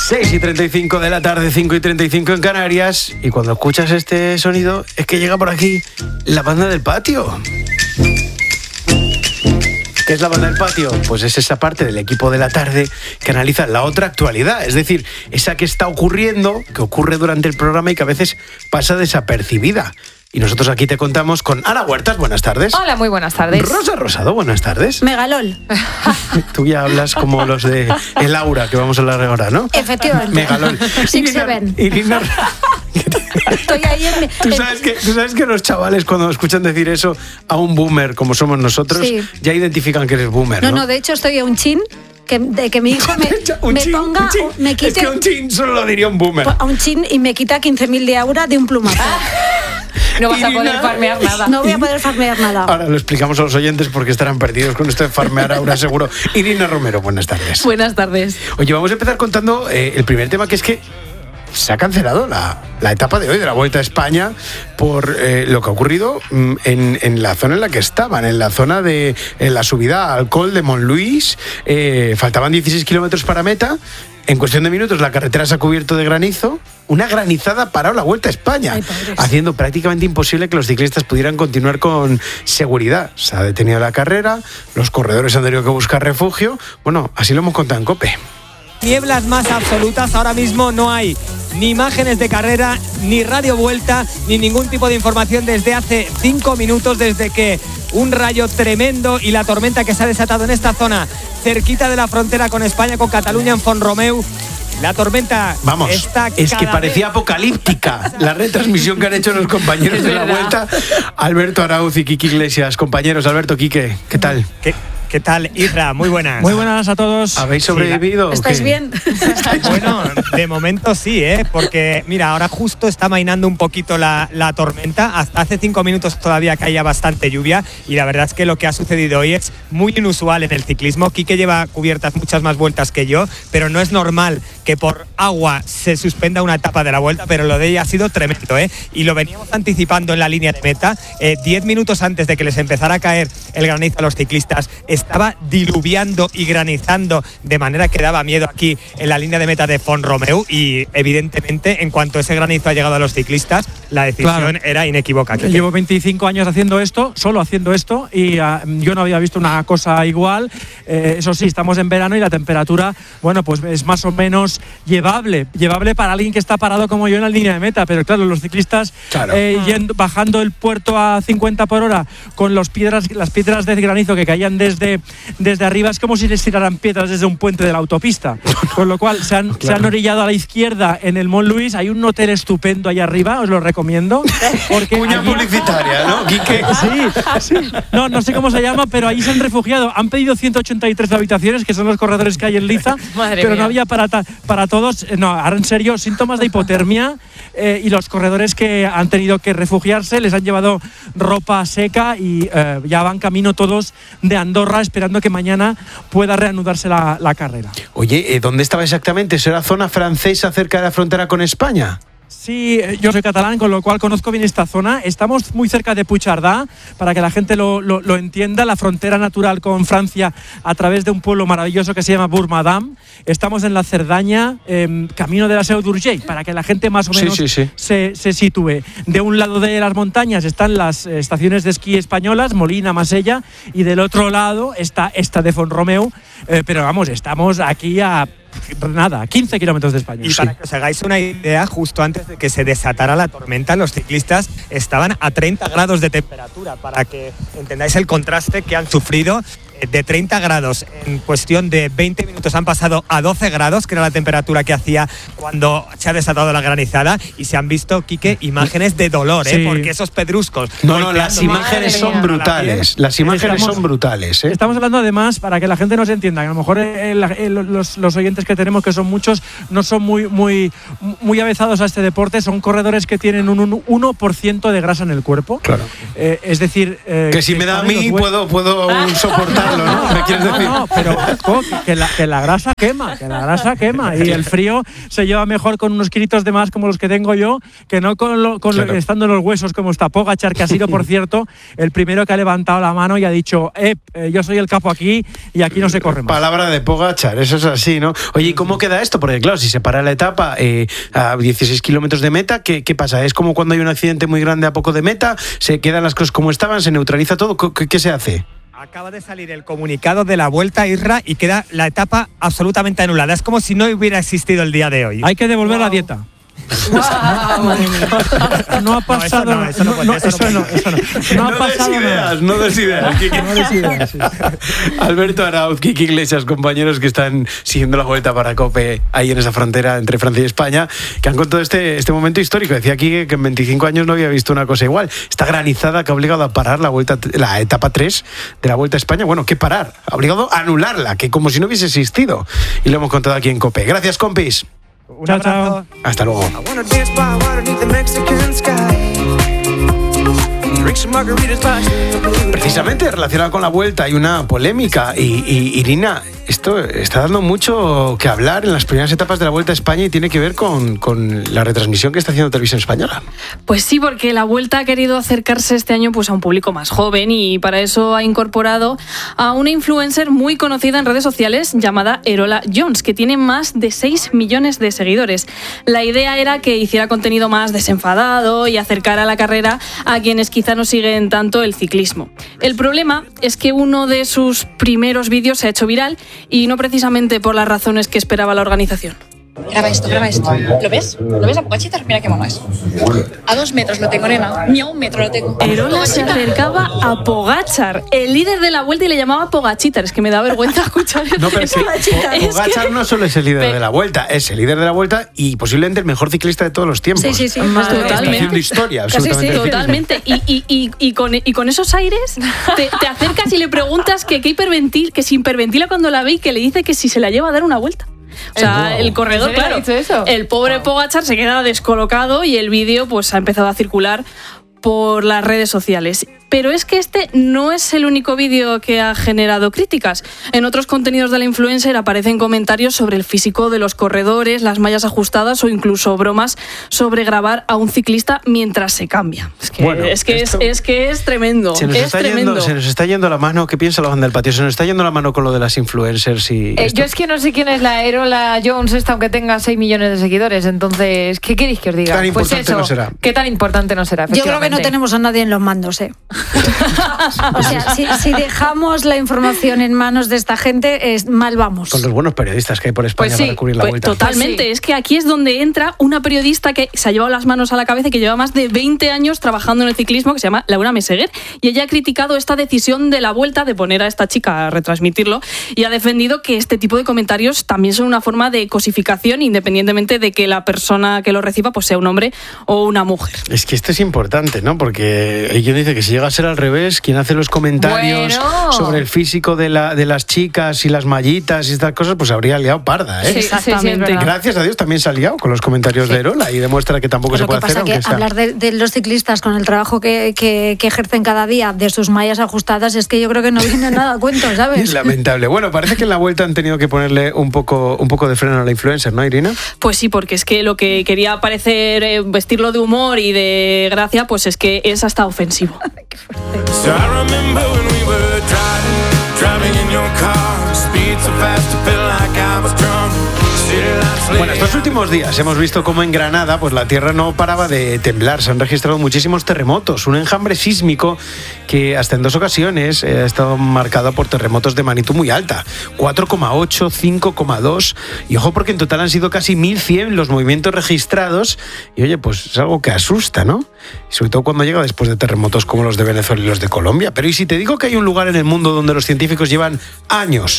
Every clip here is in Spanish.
6:35 de la tarde, 5:35 en Canarias. Y cuando escuchas este sonido, es que llega por aquí la banda del patio. ¿Qué es la banda del patio? Pues es esa parte del equipo de la tarde que analiza la otra actualidad, es decir, esa que está ocurriendo, que ocurre durante el programa y que a veces pasa desapercibida. Y nosotros aquí te contamos con Ana Huertas, buenas tardes. Hola, muy buenas tardes. Rosa Rosado, buenas tardes. Megalol. Tú ya hablas como los de El Aura, que vamos a hablar ahora, ¿no? Efectivamente. Megalol. Six Seven. Irina, Estoy ahí en... ¿Tú sabes que los chavales cuando escuchan decir eso a un boomer como somos nosotros, sí, ya identifican que eres boomer, ¿no? No, de hecho estoy a un chin de que mi hijo me quite... Es que un chin solo lo diría un boomer. A un chin y me quita 15.000 de aura de un plumazo. No vas a poder farmear nada. No voy a poder farmear nada. Ahora lo explicamos a los oyentes porque estarán perdidos con esto de farmear aura, seguro. Irina Romero, buenas tardes. Buenas tardes. Oye, vamos a empezar contando el primer tema, que es que se ha cancelado la etapa de hoy de la Vuelta a España por lo que ha ocurrido en la zona en la que estaban, en la zona de la subida al Col de Montluís. Faltaban 16 kilómetros para meta. En cuestión de minutos la carretera se ha cubierto de granizo. Una granizada ha parado la Vuelta a España, haciendo prácticamente imposible que los ciclistas pudieran continuar con seguridad. Se ha detenido la carrera, los corredores han tenido que buscar refugio. Bueno, así lo hemos contado en COPE. Nieblas más absolutas, ahora mismo no hay ni imágenes de carrera, ni radio vuelta, ni ningún tipo de información desde hace 5 minutos, desde que un rayo tremendo y la tormenta que se ha desatado en esta zona, cerquita de la frontera con España, con Cataluña, en Font-Romeu. La tormenta está es que parecía apocalíptica la retransmisión que han hecho los compañeros de la Vuelta. Alberto Arauz y Quique Iglesias. Compañeros, Alberto, Quique, ¿qué tal? ¿Qué tal, Isra? Muy buenas. Muy buenas a todos. ¿Habéis sobrevivido? ¿Estáis bien? Bueno, de momento sí, porque mira, ahora justo está mainando un poquito la tormenta. Hasta hace 5 minutos todavía caía bastante lluvia y la verdad es que lo que ha sucedido hoy es muy inusual en el ciclismo. Quique lleva cubiertas muchas más vueltas que yo, pero no es normal que por agua se suspenda una etapa de la Vuelta, pero lo de ella ha sido tremendo, y lo veníamos anticipando en la línea de meta. 10 minutos antes de que les empezara a caer el granizo a los ciclistas, estaba diluviando y granizando de manera que daba miedo aquí en la línea de meta de Font-Romeu, y evidentemente en cuanto ese granizo ha llegado a los ciclistas, la decisión era inequívoca. Llevo 25 años haciendo esto, solo haciendo esto, y yo no había visto una cosa igual. Eso sí, estamos en verano y la temperatura, bueno, pues es más o menos llevable para alguien que está parado como yo en la línea de meta, pero claro, los ciclistas bajando el puerto a 50 por hora con las piedras de granizo que caían desde arriba, es como si les tiraran piedras desde un puente de la autopista, con lo cual se han orillado a la izquierda en el Montluís. Hay un hotel estupendo ahí arriba, os lo recomiendo, porque cuña publicitaria, ¿no, Quique? Sí. No sé cómo se llama, pero ahí se han refugiado. Han pedido 183 habitaciones, que son los corredores que hay en Liza, pero no había para todos. No, ahora en serio, síntomas de hipotermia, y los corredores que han tenido que refugiarse les han llevado ropa seca y ya van camino todos de Andorra, esperando que mañana pueda reanudarse la carrera. Oye, ¿dónde estaba exactamente? ¿Eso era zona francesa cerca de la frontera con España? Sí, yo soy catalán, con lo cual conozco bien esta zona. Estamos muy cerca de Puigcerdà, para que la gente lo entienda, la frontera natural con Francia a través de un pueblo maravilloso que se llama Bourg-Madame. Estamos en la Cerdaña, camino de la Seu d'Urgell, para que la gente más o menos se sitúe. De un lado de las montañas están las estaciones de esquí españolas, Molina, Masella, y del otro lado está esta de Font-Romeu, pero vamos, estamos aquí a 15 kilómetros de España. Y para que os hagáis una idea, justo antes de que se desatara la tormenta, los ciclistas estaban a 30 grados de temperatura, para que entendáis el contraste que han sufrido. De 30 grados en cuestión de 20 minutos han pasado a 12 grados, que era la temperatura que hacía cuando se ha desatado la granizada, y se han visto, Quique, imágenes de dolor, porque esos pedruscos... No, las imágenes son brutales. Las imágenes son brutales. Estamos hablando, además, para que la gente nos entienda, que a lo mejor los oyentes que tenemos, que son muchos, no son muy avezados a este deporte. Son corredores que tienen un 1% de grasa en el cuerpo. Claro. Es decir... que si me da a mí puedo soportar calentarlo, ¿no? ¿Me quieres decir? No, pero que la grasa quema, y el frío se lleva mejor con unos kilitos de más como los que tengo yo, que no estando en los huesos como está Pogačar, que ha sido, por cierto, el primero que ha levantado la mano y ha dicho, yo soy el capo aquí y aquí no se corre más. Palabra de Pogačar, eso es así, ¿no? Oye, ¿y cómo queda esto? Porque claro, si se para la etapa a 16 kilómetros de meta, ¿qué pasa? ¿Es como cuando hay un accidente muy grande a poco de meta? ¿Se quedan las cosas como estaban? ¿Se neutraliza todo? ¿Qué se hace? Acaba de salir el comunicado de la Vuelta a Isra y queda la etapa absolutamente anulada. Es como si no hubiera existido el día de hoy. Hay que devolver la dieta. No ha pasado. No ha pasado nada. No des ideas. Alberto Arauz, Kiki Iglesias, compañeros que están siguiendo la Vuelta para COPE ahí en esa frontera entre Francia y España, que han contado este momento histórico. Decía aquí que en 25 años no había visto una cosa igual. Esta granizada que ha obligado a parar la etapa 3 de la Vuelta a España. Bueno, ¿qué parar? Ha obligado a anularla, que como si no hubiese existido. Y lo hemos contado aquí en COPE. Gracias, compis. Un abrazo. Hasta luego. Precisamente relacionado con la Vuelta hay una polémica y Irina, esto está dando mucho que hablar en las primeras etapas de la Vuelta a España y tiene que ver con la retransmisión que está haciendo Televisión Española. Pues sí, porque la Vuelta ha querido acercarse este año pues a un público más joven y para eso ha incorporado a una influencer muy conocida en redes sociales llamada Erola Jones, que tiene más de 6 millones de seguidores. La idea era que hiciera contenido más desenfadado y acercar a la carrera a quienes quizá no siguen tanto el ciclismo. El problema es que uno de sus primeros vídeos se ha hecho viral y no precisamente por las razones que esperaba la organización. Graba esto. ¿Lo ves? ¿Lo ves a Pogačar? Mira qué mono es. A 2 metros lo tengo, nena. Ni a 1 metro lo tengo. Erola se acercaba a Pogačar, el líder de la Vuelta, y le llamaba Pogačitar. Es que me da vergüenza escuchar eso. No, pero es que Pogačar no solo es el líder de la Vuelta, es el líder de la Vuelta y posiblemente el mejor ciclista de todos los tiempos. Sí. Está haciendo historia, absolutamente. Sí, totalmente. Y con esos aires te acercas y le preguntas que si hiperventila cuando la ve y que le dice que si se la lleva a dar una vuelta. O sea, el corredor, claro, el pobre Pogačar se queda descolocado y el vídeo pues ha empezado a circular por las redes sociales. Pero es que este no es el único vídeo que ha generado críticas. En otros contenidos de la influencer aparecen comentarios sobre el físico de los corredores, las mallas ajustadas o incluso bromas sobre grabar a un ciclista mientras se cambia. Es que es tremendo. Se nos está yendo la mano. ¿Qué piensa la banda del patio? Se nos está yendo la mano con lo de las influencers y yo es que no sé quién es la Erola Jones esta, aunque tenga 6 millones de seguidores. Entonces, ¿qué queréis que os diga? Tan importante no será. ¿Qué tan importante no será? Yo creo que no tenemos a nadie en los mandos, O sea, si dejamos la información en manos de esta gente, mal vamos. Con los buenos periodistas que hay por España para cubrir la Vuelta. Totalmente. Pues sí. Es que aquí es donde entra una periodista que se ha llevado las manos a la cabeza y que lleva más de 20 años trabajando en el ciclismo, que se llama Laura Meseguer, y ella ha criticado esta decisión de la Vuelta de poner a esta chica a retransmitirlo y ha defendido que este tipo de comentarios también son una forma de cosificación, independientemente de que la persona que lo reciba pues sea un hombre o una mujer. Es que esto es importante, ¿no? Porque hay quien dice que si llega a ser al revés, quien hace los comentarios sobre el físico de las chicas y las mallitas y estas cosas, pues habría liado parda, ¿eh? Sí, exactamente. Gracias a Dios también se ha liado con los comentarios de Erola y demuestra que tampoco se puede hacer. Lo que pasa es que hablar de los ciclistas con el trabajo que ejercen cada día, de sus mallas ajustadas, es que yo creo que no viene nada a cuento, ¿sabes? Es lamentable. Bueno, parece que en la Vuelta han tenido que ponerle un poco de freno a la influencer, ¿no, Irina? Pues sí, porque es que lo que quería parecer vestirlo de humor y de gracia, pues es que es hasta ofensivo. Qué fuerte. So I remember when we were driving in your car, speed so fast I felt like I was drunk. Bueno, estos últimos días hemos visto cómo en Granada pues la tierra no paraba de temblar. Se han registrado muchísimos terremotos, un enjambre sísmico que hasta en 2 ocasiones ha estado marcado por terremotos de magnitud muy alta, 4,8, 5,2, y ojo porque en total han sido casi 1.100 los movimientos registrados y oye, pues es algo que asusta, ¿no? Y sobre todo cuando llega después de terremotos como los de Venezuela y los de Colombia. Pero ¿y si te digo que hay un lugar en el mundo donde los científicos llevan años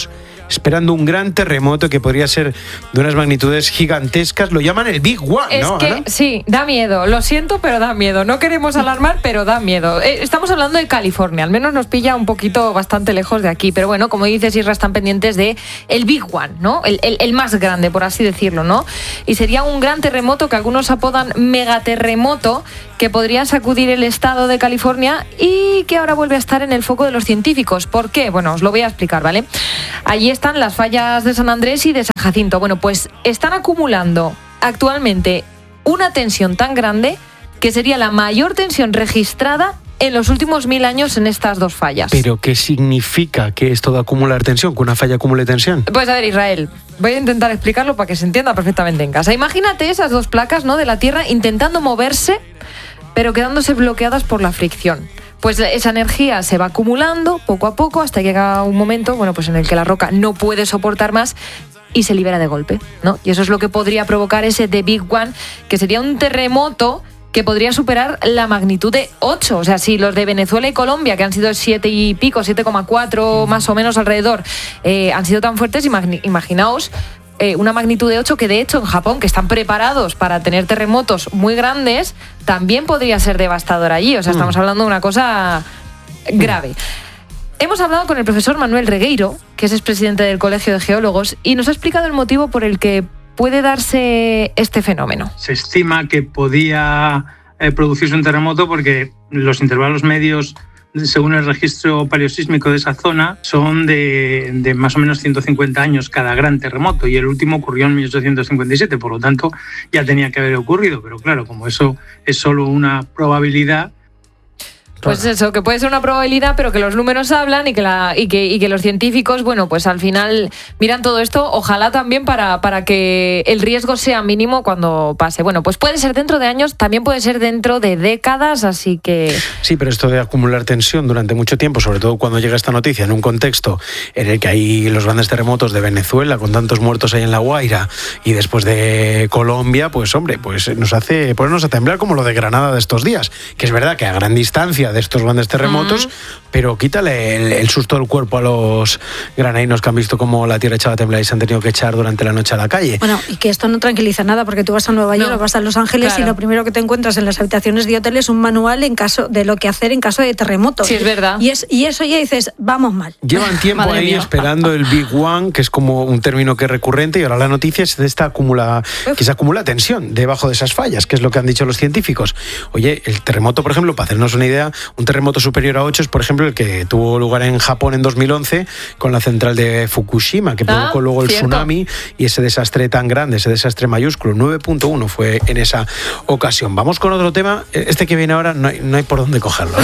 esperando un gran terremoto que podría ser de unas magnitudes gigantescas. Lo llaman el Big One, ¿no? Es que sí, da miedo. Lo siento, pero da miedo. No queremos alarmar, pero da miedo. Estamos hablando de California. Al menos nos pilla un poquito bastante lejos de aquí. Pero bueno, como dices, Isra, están pendientes de el Big One, ¿no? El más grande, por así decirlo, ¿no? Y sería un gran terremoto que algunos apodan megaterremoto, que podría sacudir el estado de California y que ahora vuelve a estar en el foco de los científicos. ¿Por qué? Bueno, os lo voy a explicar, ¿vale? Allí están las fallas de San Andrés y de San Jacinto. Bueno, pues están acumulando actualmente una tensión tan grande que sería la mayor tensión registrada en los últimos 1000 años en estas dos fallas. ¿Pero qué significa que esto de acumular tensión, que una falla acumule tensión? Pues a ver, Israel, voy a intentar explicarlo para que se entienda perfectamente en casa. Imagínate esas dos placas, ¿no?, de la Tierra intentando moverse, pero quedándose bloqueadas por la fricción. Pues esa energía se va acumulando poco a poco hasta que llega un momento, bueno, pues en el que la roca no puede soportar más y se libera de golpe, ¿no? Y eso es lo que podría provocar ese The Big One, que sería un terremoto que podría superar la magnitud de 8. O sea, si los de Venezuela y Colombia, que han sido 7 y pico, 7,4 más o menos alrededor, han sido tan fuertes, imaginaos una magnitud de 8, que de hecho en Japón, que están preparados para tener terremotos muy grandes, también podría ser devastador allí. O sea, estamos hablando de una cosa grave. Hemos hablado con el profesor Manuel Regueiro, que es expresidente del Colegio de Geólogos, y nos ha explicado el motivo por el que puede darse este fenómeno. Se estima que podía producirse un terremoto porque los intervalos medios, según el registro paleosísmico de esa zona, son de más o menos 150 años cada gran terremoto, y el último ocurrió en 1857, por lo tanto ya tenía que haber ocurrido, pero claro, como eso es solo una probabilidad. Pues eso, que puede ser una probabilidad, pero que los números hablan y que los científicos, bueno, pues al final miran todo esto, ojalá también para que el riesgo sea mínimo cuando pase. Bueno, pues puede ser dentro de años, también puede ser dentro de décadas, así que... Sí, pero esto de acumular tensión durante mucho tiempo, sobre todo cuando llega esta noticia en un contexto en el que hay los grandes terremotos de Venezuela, con tantos muertos ahí en La Guaira, y después de Colombia, pues hombre, pues nos hace ponernos a temblar, como lo de Granada de estos días, que es verdad que a gran distancia de estos grandes terremotos, pero quítale el susto del cuerpo a los granadinos que han visto cómo la tierra echaba a temblar y se han tenido que echar durante la noche a la calle. Bueno, y que esto no tranquiliza nada, porque tú vas a Nueva York, vas a Los Ángeles, claro, y lo primero que te encuentras en las habitaciones de hotel es un manual en caso de lo que hacer en caso de terremotos. Sí, es verdad. Y eso ya dices, vamos mal. Llevan tiempo ahí esperando el Big One, que es como un término que es recurrente, y ahora la noticia es de esta que se acumula tensión debajo de esas fallas, que es lo que han dicho los científicos. Oye, el terremoto, por ejemplo, para hacernos una idea, un terremoto superior a 8 es, por ejemplo, el que tuvo lugar en Japón en 2011 con la central de Fukushima, que provocó luego el tsunami y ese desastre tan grande, ese desastre mayúsculo. 9.1 fue en esa ocasión. Vamos con otro tema. Este que viene ahora no hay por dónde cogerlo, ¿eh?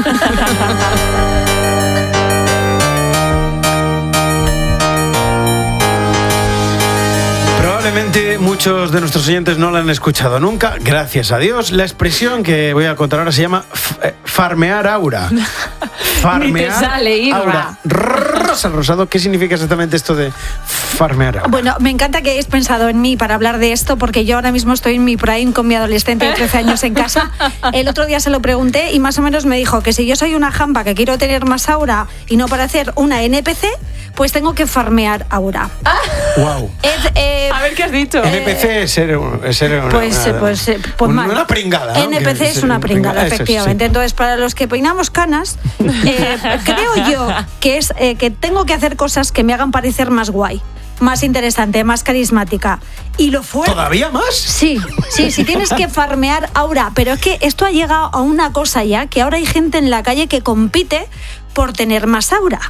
Probablemente muchos de nuestros oyentes no la han escuchado nunca, gracias a Dios. La expresión que voy a contar ahora se llama farmear aura. Ni te sale, aura. Rosa Rosado, ¿qué significa exactamente esto de farmear aura? Bueno, me encanta que hayáis pensado en mí para hablar de esto, porque yo ahora mismo estoy en mi prime con mi adolescente de 13 años en casa. El otro día se lo pregunté y más o menos me dijo que si yo soy una jampa que quiero tener más aura y no para hacer una NPC, pues tengo que farmear aura. Wow. A ver qué has dicho. NPC es ser una pringada, ¿no? NPC es una pringada, efectivamente. Sí. Entonces, para los que peinamos canas, creo yo que es que tengo que hacer cosas que me hagan parecer más guay, más interesante, más carismática. Y lo fue. ¿Todavía más? Sí, tienes que farmear aura. Pero es que esto ha llegado a una cosa ya, que ahora hay gente en la calle que compite por tener más aura.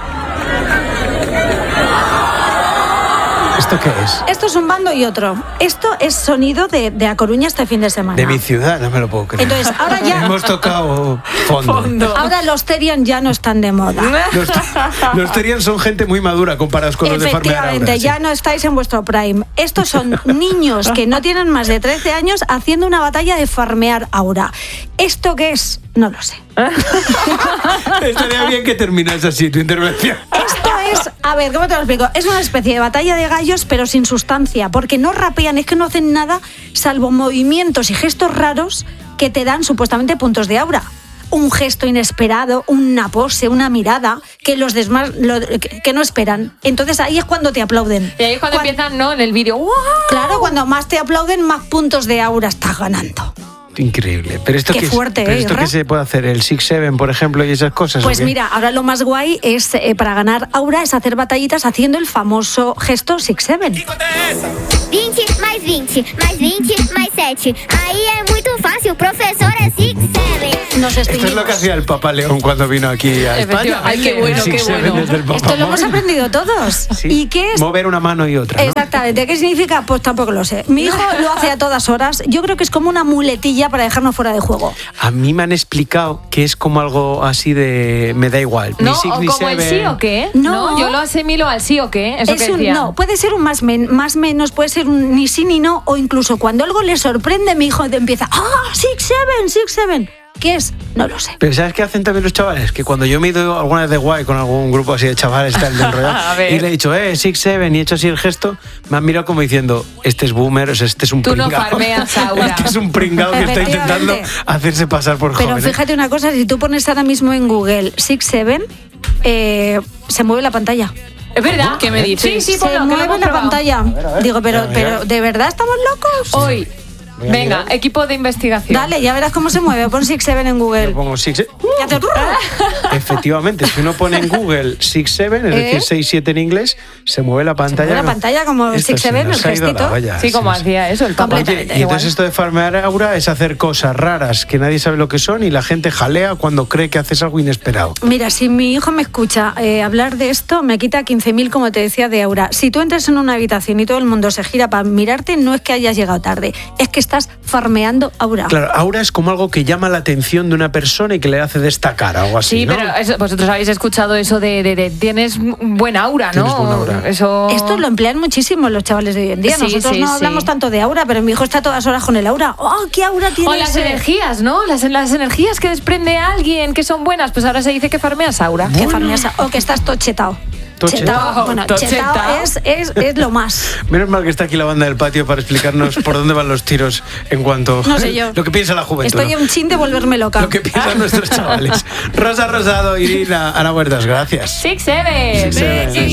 ¿Esto qué es? Esto es un bando y otro. Esto es sonido de A Coruña este fin de semana. De mi ciudad, no me lo puedo creer. Entonces, ahora ya... Hemos tocado fondo. Ahora los Terian ya no están de moda. Los Terian son gente muy madura comparados con los de farmear aura. Efectivamente, ya no estáis en vuestro prime. Estos son niños que no tienen más de 13 años haciendo una batalla de farmear aura. ¿Esto qué es? No lo sé. Estaría bien que terminase así tu intervención. Esto es, a ver, ¿cómo te lo explico? Es una especie de batalla de gallos, pero sin sustancia, porque no rapean, es que no hacen nada salvo movimientos y gestos raros que te dan supuestamente puntos de aura. un gesto inesperado, una pose, una mirada que los demás que no esperan. Entonces ahí es cuando te aplauden. Y ahí es cuando empiezan, ¿no? En el vídeo. ¡Wow! Claro, cuando más te aplauden, más puntos de aura estás ganando. Increíble. Pero esto Qué fuerte, pero esto Irra. ¿qué se puede hacer? ¿El 6-7, por ejemplo, y esas cosas? Pues ¿o qué? mira, ahora lo más guay es para ganar aura es hacer batallitas haciendo el famoso gesto 6-7. 20 mais 20, mais 20, mais 7. Aí é muito fácil, professor é 6-7. Nos Esto es lo que estuvimos. hacía el Papa León cuando vino aquí a España. Ay, qué bueno, El qué 6-7 bueno. desde el Papa Esto lo hemos móvil. aprendido todos. Sí. ¿Y qué es? Mover una mano y otra, ¿no? Exactamente. ¿Qué significa? Pues tampoco lo sé. Mi hijo lo hace a todas horas. Yo creo que es como una muletilla para dejarnos fuera de juego. A mí me han explicado que es como algo así de me da igual. ¿No? Ni six, ¿O ni como el seven. sí o qué? No. Yo lo asimilo al sí o qué. Eso Es que un decía. no, puede ser un más menos, puede ser un ni sí ni no, o incluso cuando algo le sorprende, mi hijo empieza, 6-7. ¿Qué es? No lo sé. Pero ¿sabes qué hacen también los chavales? Que cuando yo me he ido alguna vez de guay con algún grupo así de chavales tal, de enrollado, A ver. y le he dicho, 6-7, y he hecho así el gesto, me han mirado como diciendo, este es boomer, o sea, este es un Tú no pringao. farmeas, Aura. Este es un pringao que está intentando Efectivamente. hacerse pasar por Pero joven. fíjate una cosa, si tú pones ahora mismo en Google 6-7, se mueve la pantalla. ¿Es verdad? ¿Qué me dices? Sí, Se ponlo, que lo mueve hemos la probado. pantalla. Digo, pero ¿de verdad estamos locos? Hoy. Venga, equipo de investigación. Dale, ya verás cómo se mueve. Pon 6-7 en Google. Yo pongo 6-7. Ya te- Efectivamente, si uno pone en Google 6-7, es decir, 6-7 en inglés, se mueve la pantalla. mueve la pantalla como Esto 6-7, se nos el ha ido la gestito. olla, Sí, como sí. hacía eso el Papa. Completamente. Oye, y entonces esto de farmear aura es hacer cosas raras que nadie sabe lo que son y la gente jalea cuando cree que haces algo inesperado. Mira, si mi hijo me escucha hablar de esto, me quita 15.000, como te decía, de aura. Si tú entras en una habitación y todo el mundo se gira para mirarte, no es que hayas llegado tarde, es que estás farmeando aura. Claro, aura es como algo que llama la atención de una persona y que le hace destacar, algo así, Sí, ¿no? pero vosotros habéis escuchado eso de tienes buen aura, ¿no? Tienes buen aura. Eso... Esto lo emplean muchísimo los chavales de hoy en día. Sí, Nosotros sí, no sí. hablamos tanto de aura, pero mi hijo está todas horas con el aura. ¡Oh, qué aura tiene O las ese! energías, ¿no? Las energías que desprende alguien que son buenas, pues ahora se dice que farmeas aura. Que farmeas, o que estás tochetao. Tochetao. Bueno, Tochetao. chetao es lo más. Menos mal que está aquí la banda del patio para explicarnos por dónde van los tiros en cuanto No sé yo. lo que piensa la juventud. Estoy ¿no? a un chin de volverme loca. Lo que piensan nuestros chavales. Rosa Rosado, Irina, Ana Huertas, gracias. 6-7. 6-7.